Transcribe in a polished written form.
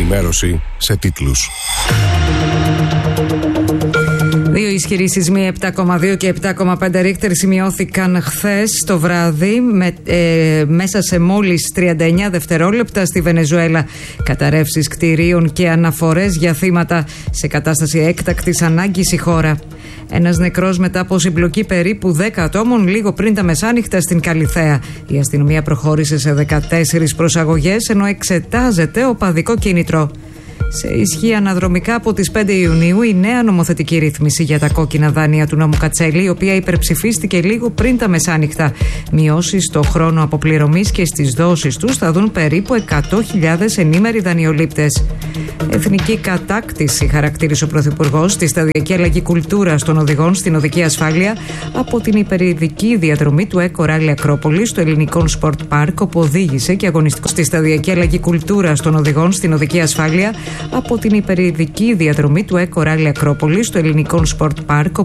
ενημέρωση σε τίτλους. Δύο ισχυροί σεισμοί 7,2 και 7,5 ρίχτερ σημειώθηκαν χθες το βράδυ μέσα σε μόλις 39 δευτερόλεπτα στη Βενεζουέλα. Καταρρεύσεις κτηρίων και αναφορές για θύματα σε κατάσταση έκτακτης ανάγκης η χώρα. Ένας νεκρός μετά από συμπλοκή περίπου 10 ατόμων λίγο πριν τα μεσάνυχτα στην Καλιθέα. Η αστυνομία προχώρησε σε 14 προσαγωγές ενώ εξετάζεται οπαδικό κίνητρο. Σε ισχύ αναδρομικά από τις 5 Ιουνίου η νέα νομοθετική ρύθμιση για τα κόκκινα δάνεια του νόμου Κατσέλη, η οποία υπερψηφίστηκε λίγο πριν τα μεσάνυχτα. Μειώσεις στο χρόνο αποπληρωμής και στις δόσεις τους θα δουν περίπου 100.000 ενήμεροι δανειολήπτες. Εθνική κατάκτηση χαρακτήρισε ο Πρωθυπουργός στη σταδιακή αλλαγή κουλτούρας των οδηγών στην οδική ασφάλεια από την υπερειδική διαδρομή του Eco Rally Ακρόπολης στο ελληνικό Sport Park, όπου οδήγησε και αγωνιστικό στη σταδιακή αλλαγή κουλτούρας των οδηγών στην οδική ασφάλεια από την υπερειδική διαδρομή του Eco Rally Ακρόπολης στο ελληνικό Sport Park,